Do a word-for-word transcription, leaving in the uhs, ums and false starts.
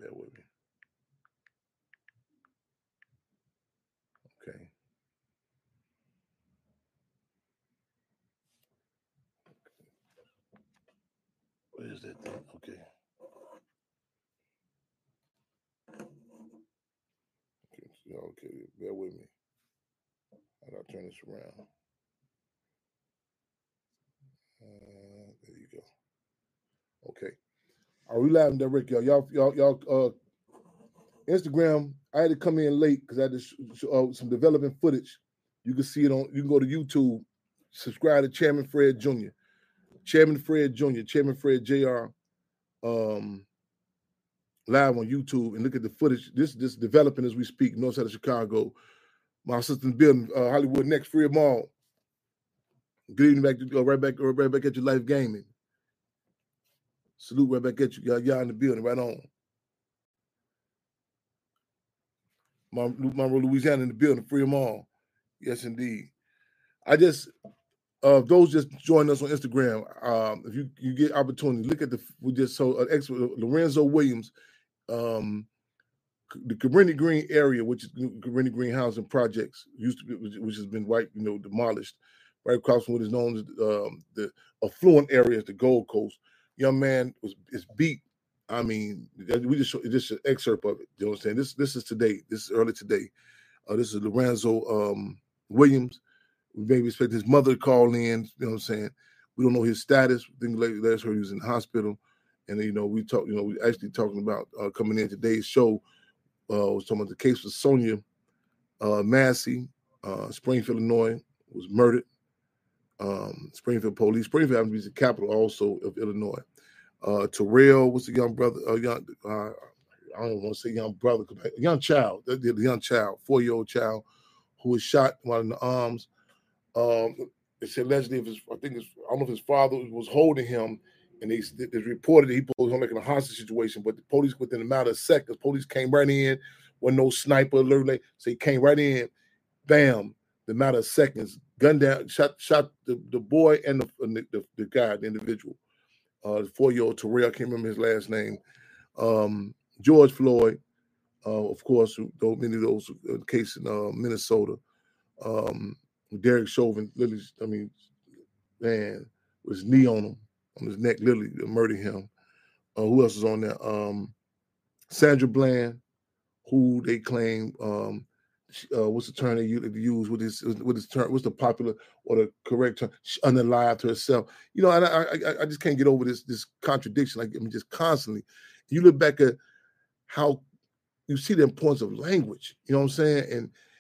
Bear with me. Okay. Where is that thing? Okay. Okay, okay. Bear with me. How do I turn this around? Uh, there you go. Okay. Are we live and direct, y'all? Y'all, y'all, y'all. Uh, Instagram. I had to come in late because I had to sh- sh- uh, some development footage. You can see it on. You can go to YouTube. Subscribe to Chairman Fred Junior Chairman Fred Junior Chairman Fred J R Um, live on YouTube and look at the footage. This this developing as we speak. North side of Chicago. My assistant building uh, Hollywood Next Free Mall. Good evening, back to uh, right back right back at your Life Gaming. Salute right back at you. Y'all, y'all in the building, right on. Monroe, Louisiana in the building, free them all. Yes, indeed. I just, uh, those just joined us on Instagram. Um, if you, you get opportunity, look at the, we just saw an expert, Lorenzo Williams, um, the Cabrini Green area, which is Cabrini Green Housing Projects, used to be, which, which has been white, you know, demolished, right across from what is known as um, the affluent areas, the Gold Coast. Young man was is beat. I mean, we just show, just an excerpt of it. You know what I'm saying? This this is today. This is early today. Uh, this is Lorenzo um, Williams. We maybe expect his mother to call in. You know what I'm saying? We don't know his status. I think last heard he was in the hospital, and you know we talk. You know we actually talking about uh, coming in today's show. Uh, was talking about the case of Sonia uh, Massey, uh, Springfield, Illinois, was murdered. Um, Springfield police. Springfield happens to be the capital also of Illinois. Uh, Terrell was a young brother, a young, uh, I don't want to say young brother, a young child, the, the young child, four-year-old child who was shot while in the arms. Um, they said allegedly, if his, I think his, I don't know if his father was holding him, and they, they reported that he was home making a hostage situation, but the police, within a matter of seconds, police came right in, with no sniper alert, so he came right in, bam, the matter of seconds, gunned down, shot shot the, the boy and the, and the, the, the guy, the individual. Uh, the four-year-old Terrell, I can't remember his last name. Um, George Floyd, uh, of course, though many of those uh, cases in uh, Minnesota. Um, Derek Chauvin, literally, I mean, man, with his knee on him, on his neck, literally murdered him. Uh, who else is on there? Um, Sandra Bland, who they claim, um, uh, what's the term they use with his with his term? What's the popular or the correct term? She unalived herself. You know, and I, I I just can't get over this this contradiction. Like I mean, just constantly. You look back at how you see the importance of language. You know what I'm saying? And